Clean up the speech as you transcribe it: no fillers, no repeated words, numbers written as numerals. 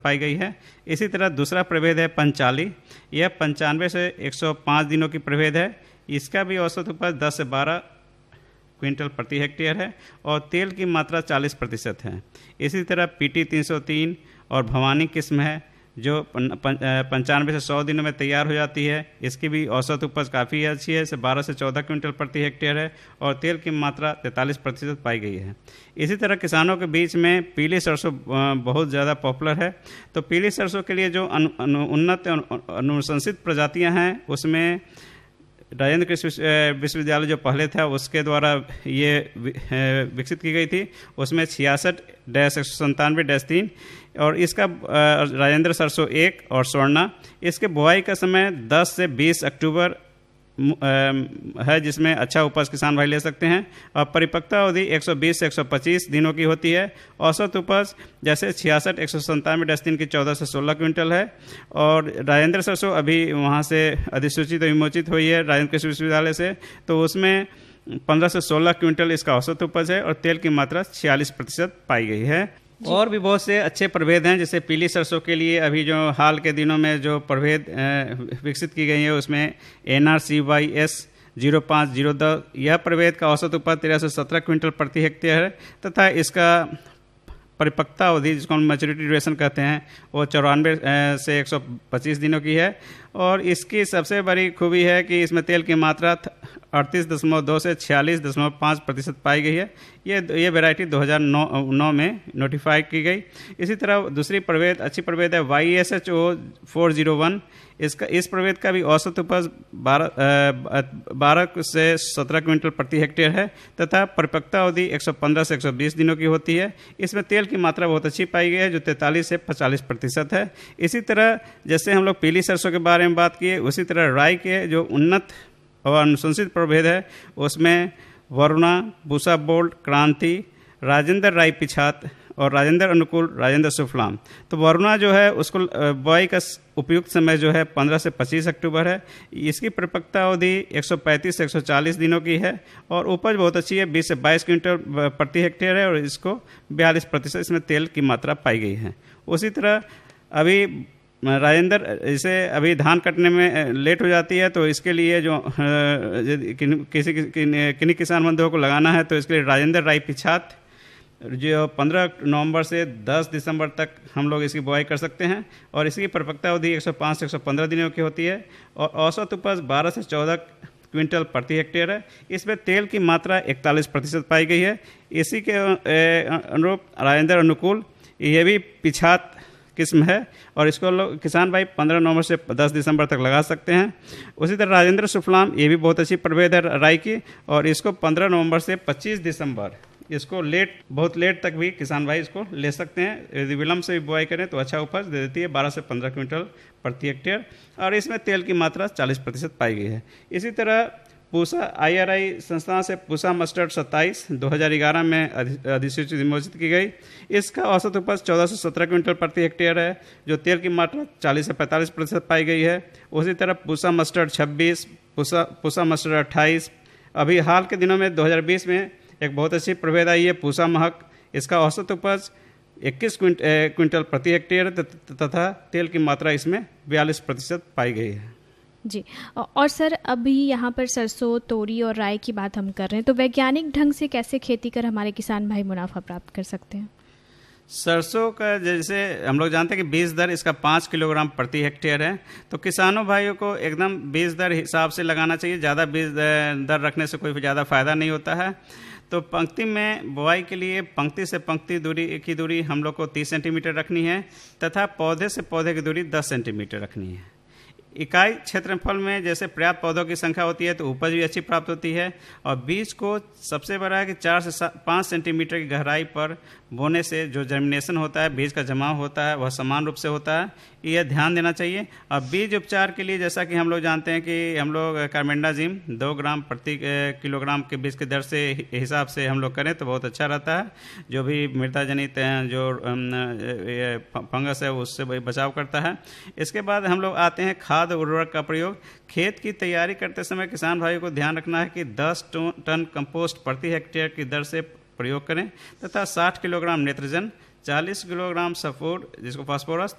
पाई गई है। इसी तरह दूसरा प्रभेद है पंचाली, यह 95 से 105 दिनों की प्रभेद है। इसका भी औसत उपज 10 से 12 क्विंटल प्रति हेक्टेयर है और तेल की मात्रा 40% है। इसी तरह पीटी 303 और भवानी किस्म है जो 95 से 100 दिनों में तैयार हो जाती है। इसकी भी औसत उपज काफ़ी अच्छी है, 12 से 14 क्विंटल प्रति हेक्टेयर है और तेल की मात्रा 43% पाई गई है। इसी तरह किसानों के बीच में पीली सरसों बहुत ज़्यादा पॉपुलर है। तो पीली सरसों के लिए जो उन्नत अनुशंसित प्रजातियां हैं उसमें राजेंद्र कृषि विश्वविद्यालय जो पहले था उसके द्वारा ये विकसित की गई थी। उसमें 66-197-3 और इसका राजेंद्र सरसों 1 और स्वर्णा, इसके बुआई का समय 10 से 20 अक्टूबर है, जिसमें अच्छा उपज किसान भाई ले सकते हैं और परिपक्वता अवधि 120 से 125 दिनों की होती है। औसत उपज जैसे 66-197-3 की 14 से 16 क्विंटल है और राजेंद्र सरसों अभी वहाँ से अधिसूचित विमोचित हुई है राजेंद्र कृषि विश्वविद्यालय से, तो उसमें 15 से 16 क्विंटल इसका औसत उपज है और तेल की मात्रा 46% पाई गई है। और भी बहुत से अच्छे प्रभेद हैं, जैसे पीली सरसों के लिए अभी जो हाल के दिनों में जो प्रभेद विकसित की गई है उसमें NRCYS 0502, यह प्रभेद का औसत उपज 13 से 17 क्विंटल प्रति हेक्टेयर है तथा इसका परिपक्वता अवधि जिसको हम मैच्योरिटी ड्यूरेशन कहते हैं वो 94 से 125 दिनों की है। और इसकी सबसे बड़ी खूबी है कि इसमें तेल की मात्रा 38.2 से 46.5% पाई गई है। ये वैरायटी 2009 में नोटिफाई की गई। इसी तरह दूसरी प्रभेद अच्छी प्रभेद है YSHO 401, इस प्रभेद का भी औसत उपज 12 से 17 क्विंटल प्रति हेक्टेयर है तथा परिपक्वता अवधि 115 से 120 दिनों की होती है। इसमें तेल की मात्रा बहुत अच्छी पाई गई है जो 43 से 45% है। इसी तरह जैसे हम लोग पीली सरसों के बारे में बात किए, उसी तरह राई के जो उन्नत और अनुशंसित प्रभेद है उसमें वरुणा, पूसा बोल्ट, क्रांति, राजेंद्र राई पिछात और राजेंद्र अनुकूल, राजेंद्र सुफलाम। तो वरुणा जो है उसको बुआई का उपयुक्त समय जो है 15 से 25 अक्टूबर है। इसकी परिपक्वता अवधि 135 से 140 दिनों की है और उपज बहुत अच्छी है, 20 से 22 क्विंटल प्रति हेक्टेयर है और इसको 42% इसमें तेल की मात्रा पाई गई है। उसी तरह अभी राजेंद्र जैसे अभी धान कटने में लेट हो जाती है तो इसके लिए जो किन्हीं किसान बंधुओं को लगाना है तो इसके लिए राजेंद्र राई पिछात जो 15 नवंबर से 10 दिसंबर तक हम लोग इसकी बुआई कर सकते हैं और इसकी परिपक्वता अवधि 105 से 115 दिनों की होती है और औसत उपज 12 से 14 क्विंटल प्रति हेक्टेयर है। इसमें तेल की मात्रा 41% पाई गई है। इसी के अनुरूप राजेंद्र अनुकूल ये भी पिछात किस्म है और इसको लोग किसान भाई 15 नवंबर से 10 दिसंबर तक लगा सकते हैं। उसी तरह राजेंद्र सुफलाम ये भी बहुत अच्छी प्रभेद है राई की और इसको 15 नवंबर से 25 दिसंबर इसको बहुत लेट तक भी किसान भाई इसको ले सकते हैं। यदि विलम्ब से भी बुआई करें तो अच्छा उपज दे देती है 12 से 15 क्विंटल प्रति हेक्टेयर और इसमें तेल की मात्रा 40% पाई गई है। इसी तरह पूसा IRI संस्थान से पूसा मस्टर्ड 27 2011 में अधिसूचित विमोचित की गई। इसका औसत उपज 14 से 17 क्विंटल प्रति हेक्टेयर है जो तेल की मात्रा 40 से 45% पाई गई है। उसी तरह पूसा मस्टर्ड 26, पूसा मस्टर्ड 28, अभी हाल के दिनों में 2020 में एक बहुत अच्छी प्रभेद आई है पूसा महक, इसका औसत उपज 21 क्विंटल प्रति हेक्टेयर तथा तेल की मात्रा इसमें 42% पाई गई है। जी, और सर अभी यहाँ पर सरसों, तोरी और राई की बात हम कर रहे हैं तो वैज्ञानिक ढंग से कैसे खेती कर हमारे किसान भाई मुनाफा प्राप्त कर सकते हैं? सरसों का जैसे हम लोग जानते हैं कि बीज दर इसका 5 किलोग्राम प्रति हेक्टेयर है, तो किसानों भाइयों को एकदम बीज दर हिसाब से लगाना चाहिए। ज़्यादा बीज दर रखने से कोई ज़्यादा फायदा नहीं होता है। तो पंक्ति में बुआई के लिए पंक्ति से पंक्ति दूरी की दूरी हम लोग को 30 सेंटीमीटर रखनी है तथा पौधे से पौधे की दूरी 10 सेंटीमीटर रखनी है। इकाई क्षेत्रफल में जैसे पर्याप्त पौधों की संख्या होती है तो उपज भी अच्छी प्राप्त होती है और बीज को सबसे बड़ा है कि 4 से 5 सेंटीमीटर की गहराई पर बोने से जो जर्मिनेशन होता है, बीज का जमाव होता है, वह समान रूप से होता है, यह ध्यान देना चाहिए। और बीज उपचार के लिए जैसा कि हम लोग जानते हैं कि हम लोग कार्बेंडाजिम 2 ग्राम प्रति किलोग्राम के बीज की दर से हिसाब से हम लोग करें तो बहुत अच्छा रहता है। जो भी मृदा जनित जो फंगस है उससे बचाव करता है। इसके बाद हम लोग आते हैं खाद उर्वरक का प्रयोग। खेत की तैयारी करते समय किसान भाइयों को ध्यान रखना है कि 10 टन कंपोस्ट प्रति हेक्टेयर की दर से प्रयोग करें तथा 60 किलोग्राम नेत्रजन, 40 किलोग्राम सफोड जिसको फास्फोरस